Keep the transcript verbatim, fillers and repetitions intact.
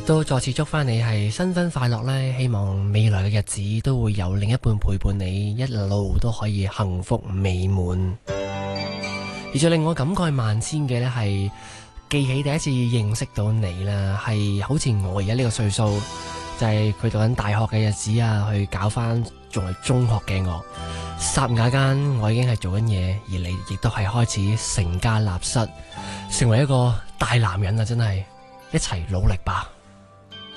都再次祝翻你係新婚快樂咧，希望未來嘅日子都會有另一半陪伴你，一路都可以幸福美滿。而最令我感慨萬千嘅咧係記起第一次認識到你啦，係好似我而家呢個歲數，就係佢讀緊大學嘅日子啊，去搞翻仲係中學嘅我，霎眼間我已經係做緊嘢，而你亦都係開始成家立室，成為一個大男人啊！真係一齊努力吧。